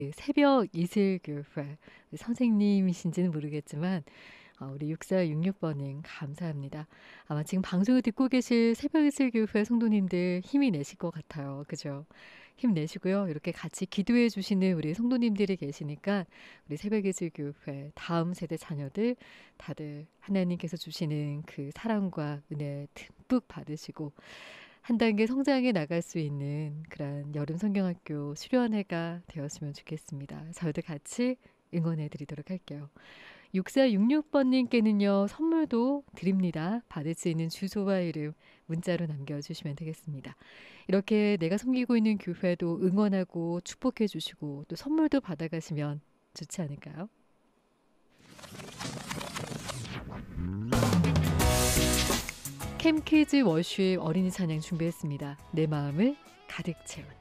그 새벽 이슬교회 선생님이신지는 모르겠지만 우리 6466번님 감사합니다. 아마 지금 방송을 듣고 계실 새벽 이슬교회 성도님들 힘이 내실 것 같아요. 그죠? 힘내시고요. 이렇게 같이 기도해 주시는 우리 성도님들이 계시니까 우리 새벽 이슬교회 다음 세대 자녀들 다들 하나님께서 주시는 그 사랑과 은혜 듬뿍 받으시고 한 단계 성장해 나갈 수 있는 그런 여름 성경학교 수련회가 되었으면 좋겠습니다. 저희도 같이 응원해 드리도록 할게요. 6466번님께는요, 선물도 드립니다. 받을 수 있는 주소와 이름 문자로 남겨주시면 되겠습니다. 이렇게 내가 섬기고 있는 교회도 응원하고 축복해 주시고 또 선물도 받아가시면 좋지 않을까요? 캠키즈 워십 어린이 찬양 준비했습니다. 내 마음을 가득 채운